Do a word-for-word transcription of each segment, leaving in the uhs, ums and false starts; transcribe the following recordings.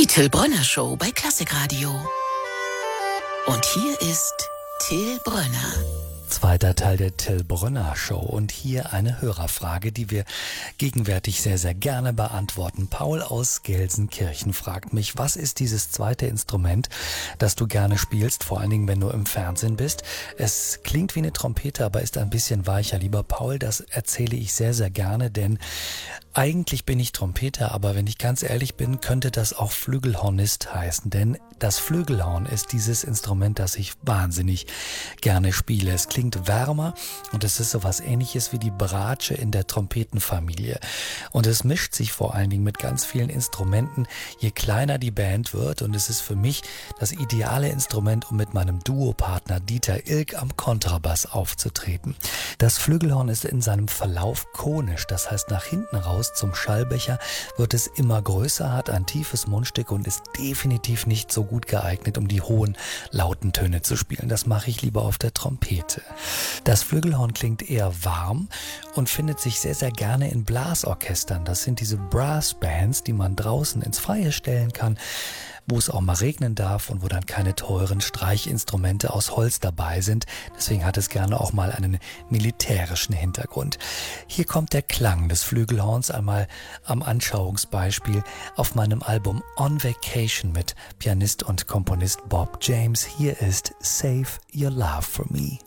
Till Brönner Show bei Klassikradio. Und hier ist Till Brönner. Zweiter Teil der Till Brönner Show und hier eine Hörerfrage, die wir gegenwärtig sehr, sehr gerne beantworten. Paul aus Gelsenkirchen fragt mich, was ist dieses zweite Instrument, das du gerne spielst, vor allen Dingen, wenn du im Fernsehen bist? Es klingt wie eine Trompete, aber ist ein bisschen weicher. Lieber Paul, das erzähle ich sehr, sehr gerne, denn eigentlich bin ich Trompeter, aber wenn ich ganz ehrlich bin, könnte das auch Flügelhornist heißen, denn das Flügelhorn ist dieses Instrument, das ich wahnsinnig gerne spiele. Es klingt wärmer und es ist sowas Ähnliches wie die Bratsche in der Trompetenfamilie. Und es mischt sich vor allen Dingen mit ganz vielen Instrumenten, je kleiner die Band wird, und es ist für mich das ideale Instrument, um mit meinem Duopartner Dieter Ilk am Kontrabass aufzutreten. Das Flügelhorn ist in seinem Verlauf konisch, das heißt nach hinten raus zum Schallbecher wird es immer größer, hat ein tiefes Mundstück und ist definitiv nicht so gut geeignet, um die hohen, lauten Töne zu spielen. Das mache ich lieber auf der Trompete. Das Flügelhorn klingt eher warm und findet sich sehr, sehr gerne in Blasorchestern. Das sind diese Brassbands, die man draußen ins Freie stellen kann, wo es auch mal regnen darf und wo dann keine teuren Streichinstrumente aus Holz dabei sind. Deswegen hat es gerne auch mal einen militärischen Hintergrund. Hier kommt der Klang des Flügelhorns einmal am Anschauungsbeispiel auf meinem Album On Vacation mit Pianist und Komponist Bob James. Hier ist Save Your Love for Me.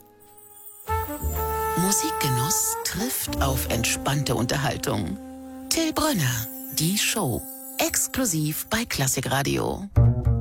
Musikgenuss trifft auf entspannte Unterhaltung. Till Brönner, die Show. Exklusiv bei Klassikradio.